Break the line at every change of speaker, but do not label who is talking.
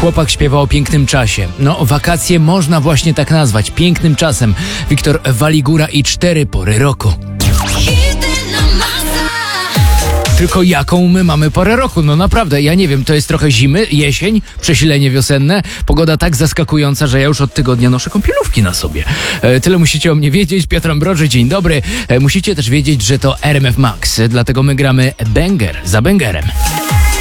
Chłopak śpiewa o pięknym czasie. No, wakacje można właśnie tak nazwać, pięknym czasem. Wiktor Waligura i 4 pory roku. Tylko jaką my mamy porę roku? No naprawdę, ja nie wiem, to jest trochę zimy, jesień, przesilenie wiosenne, pogoda tak zaskakująca, że ja już od tygodnia noszę kąpielówki na sobie. Tyle musicie o mnie wiedzieć. Piotr Ambroży, dzień dobry. Musicie też wiedzieć, że to RMF Max, dlatego my gramy banger za bangerem.